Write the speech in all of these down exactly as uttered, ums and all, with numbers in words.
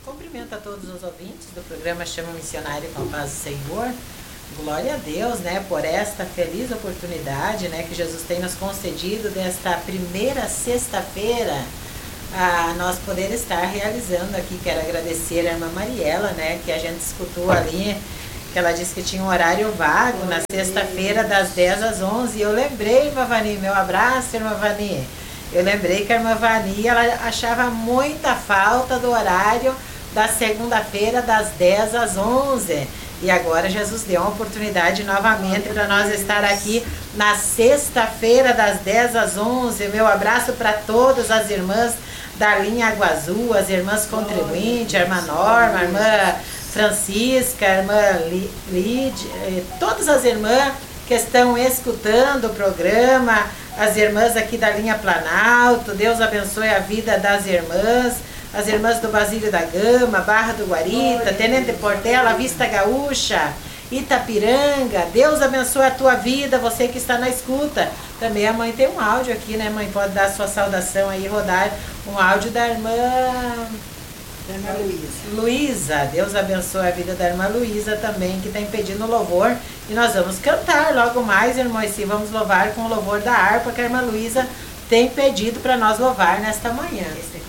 Cumprimento a todos os ouvintes do programa Chama Missionário com a Paz do Senhor. Glória a Deus, né, por esta feliz oportunidade, né, que Jesus tem nos concedido desta primeira sexta-feira, a nós poder estar realizando aqui. Quero agradecer a irmã Mariela, né, que a gente escutou ali, que ela disse que tinha um horário vago na sexta-feira das dez às onze. E eu lembrei, irmã Vani, meu abraço, irmã Vani. Eu lembrei que a irmã Vani, ela achava muita falta do horário da segunda-feira das dez às onze. E agora Jesus deu uma oportunidade novamente para nós estar aqui na sexta-feira das dez às onze. Meu abraço para todas as irmãs da linha Água Azul, as irmãs contribuintes, a irmã Norma, a irmã Francisca, a irmã Lídia, todas as irmãs que estão escutando o programa, as irmãs aqui da linha Planalto. Deus abençoe a vida das irmãs, as irmãs do Basílio da Gama, Barra do Guarita, Tenente Portela, Vista Gaúcha, Itapiranga. Deus abençoe a tua vida, você que está na escuta. Também a mãe tem um áudio aqui, né, mãe? Pode dar a sua saudação aí, rodar um áudio da irmã... Da irmã Luísa. Luísa. Deus abençoe a vida da irmã Luísa também, que está pedindo louvor. E nós vamos cantar logo mais, irmãos, e vamos louvar com o louvor da harpa que a irmã Luísa tem pedido para nós louvar nesta manhã.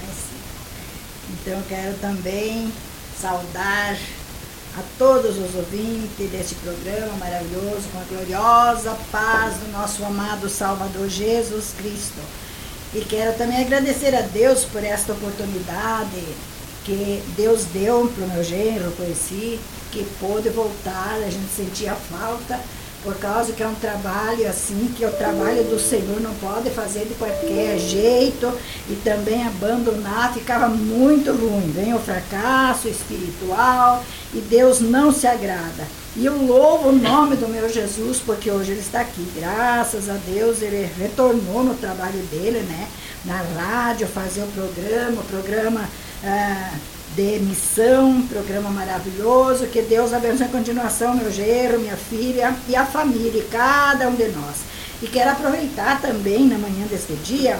Então eu quero também saudar a todos os ouvintes deste programa maravilhoso, com a gloriosa paz do nosso amado Salvador Jesus Cristo. E quero também agradecer a Deus por esta oportunidade que Deus deu para o meu genro, conheci, que pôde voltar. A gente sentia falta, por causa que é um trabalho assim, que o trabalho do Senhor não pode fazer de qualquer jeito, e também abandonar ficava muito ruim. Vem o fracasso espiritual e Deus não se agrada. E eu louvo o nome do meu Jesus, porque hoje ele está aqui. Graças a Deus ele retornou no trabalho dele, né? Na rádio, fazer o programa, o programa ah, de missão, programa maravilhoso. Que Deus abençoe em continuação meu genro, minha filha e a família, e cada um de nós. E quero aproveitar também na manhã deste dia,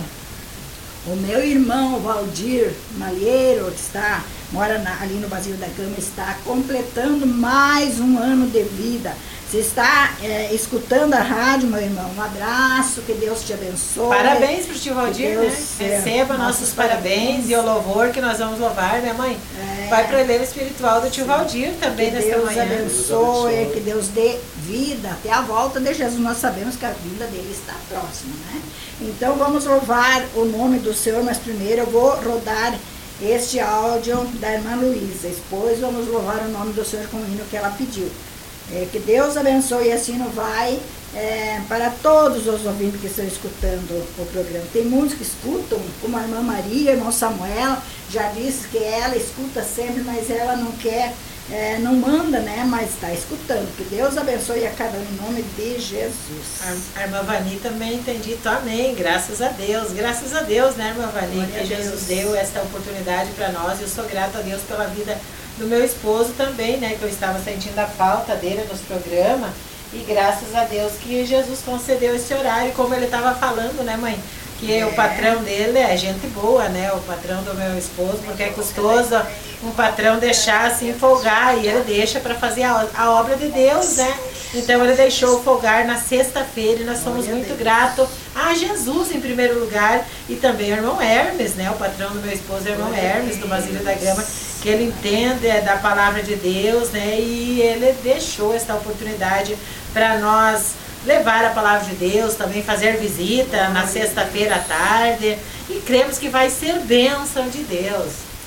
o meu irmão Valdir Malheiro, que está, mora na, ali no Basílio da Gama, está completando mais um ano de vida. Você está é, escutando a rádio, meu irmão, um abraço, que Deus te abençoe. Parabéns para o tio Valdir, Deus, né? Receba é, nossos, nossos parabéns, parabéns e o louvor que nós vamos louvar, né, mãe? É, vai para o elevo espiritual do tio Valdir também que nesta Deus manhã. Abençoe, Deus abençoe, que Deus dê vida até a volta de Jesus. Nós sabemos que a vida dele está próxima, né? Então vamos louvar o nome do Senhor, mas primeiro eu vou rodar este áudio da irmã Luísa. Depois vamos louvar o nome do Senhor com o hino que ela pediu. É, que Deus abençoe, e assim não vai é, para todos os ouvintes que estão escutando o programa. Tem muitos que escutam, como a irmã Maria, o irmão Samuel, já disse que ela escuta sempre, mas ela não quer, é, não manda, né? Mas está escutando. Que Deus abençoe a cada um em nome de Jesus. A, a irmã Vani também tem dito amém, graças a Deus. Graças a Deus, né, irmã Vani, Glória que Jesus deu esta oportunidade para nós. Eu sou grata a Deus pela vida do meu esposo também, né, que eu estava sentindo a falta dele nos programas, e graças a Deus que Jesus concedeu esse horário, como ele estava falando, né, mãe, que é. O patrão dele é gente boa, né, o patrão do meu esposo, porque é custoso um patrão deixar assim folgar, e ele deixa para fazer a, a obra de Deus, né, então ele deixou folgar na sexta-feira, e nós somos muito gratos a Jesus em primeiro lugar, e também o irmão Hermes, né, o patrão do meu esposo é o irmão Hermes, do Basílio da Gama, que ele entende é, da palavra de Deus, né, e ele deixou esta oportunidade para nós levar a palavra de Deus, também fazer visita na sexta-feira à tarde, e cremos que vai ser bênção de Deus.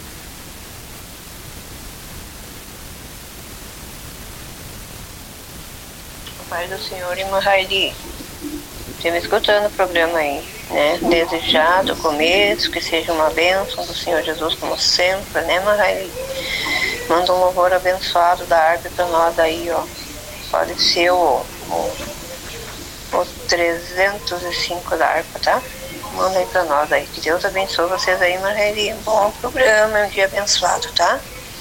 Pai do Senhor, irmã Raeli, esteve escutando o programa aí, né? Desejado o começo, que seja uma bênção do Senhor Jesus, como sempre, né, irmã Raeli? Manda um louvor abençoado da harpa para nós aí, ó. Pode ser o, o, o trezentos e cinco da harpa, tá? Manda aí para nós aí. Que Deus abençoe vocês aí, irmã Raeli. Um bom programa, um dia abençoado, tá?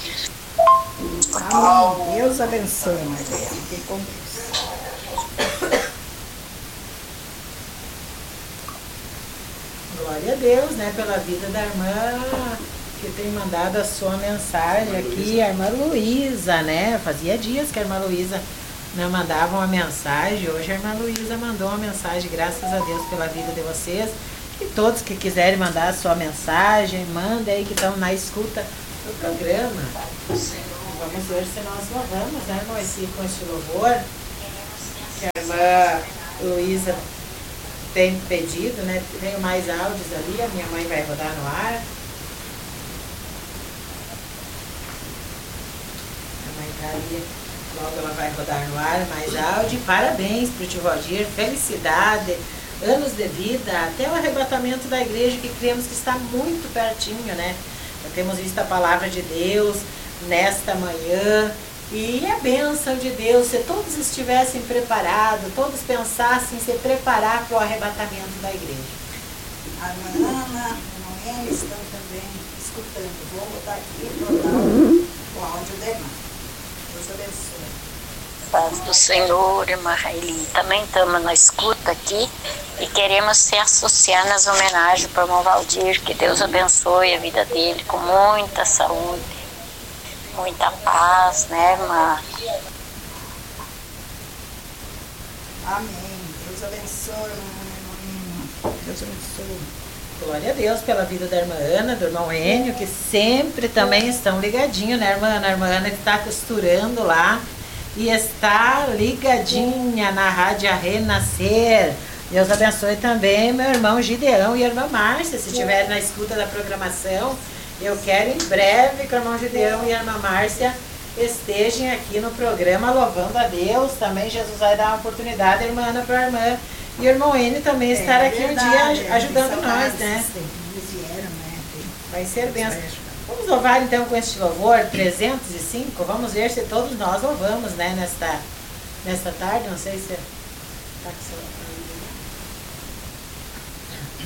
Amém. Deus abençoe, Maria. Fique com Deus. Glória a Deus, né, pela vida da irmã que tem mandado a sua mensagem aqui, a irmã Luísa, né? Fazia dias que a irmã Luísa não mandava uma mensagem, hoje a irmã Luísa mandou uma mensagem, graças a Deus pela vida de vocês. E todos que quiserem mandar a sua mensagem, mandem aí que estão na escuta do programa. Vamos ver se nós louvamos, né, irmão, esse, com este louvor que a irmã Luísa tem pedido, né? Tenho mais áudios ali, a minha mãe vai rodar no ar. A mãe tá ali, logo ela vai rodar no ar, mais áudio. Parabéns pro tio Rodir, felicidade, anos de vida, até o arrebatamento da igreja, que cremos que está muito pertinho, né? Já temos visto a palavra de Deus nesta manhã. E a bênção de Deus, se todos estivessem preparados, todos pensassem em se preparar para o arrebatamento da igreja. A irmã Ana, a irmã Ene estão também escutando. Vou botar aqui para o áudio da irmã. Deus abençoe. Paz do Senhor, irmã Raeli. Também estamos na escuta aqui e queremos se associar nas homenagens para o irmão Valdir. Que Deus abençoe a vida dele com muita saúde, muita paz, né, irmã? Amém. Deus abençoe, irmã. Deus abençoe. Glória a Deus pela vida da irmã Ana, do irmão Enio, que sempre também estão ligadinhos, né, irmã Ana? A irmã Ana está costurando lá e está ligadinha na Rádio Renascer. Deus abençoe também meu irmão Gideão e a irmã Márcia, se estiverem na escuta da programação. Eu quero em breve que o irmão Gideão e a irmã Márcia estejam aqui no programa louvando a Deus. Também Jesus vai dar uma oportunidade, a irmã Ana, para a irmã e o irmão Enio também estar é aqui verdade, um dia ajudando nós, saudades, né? Eles vieram, né? Vai ser bênção. Vamos louvar então com este louvor trezentos e cinco. Vamos ver se todos nós louvamos, né, nesta, nesta tarde. Não sei se tá com seu